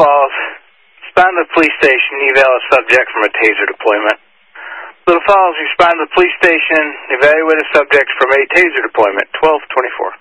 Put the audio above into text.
Falls. Respond to the police station. Eval a subject from a taser deployment. Little Falls, respond to the police station. Evaluate a subject from a taser deployment. 1224.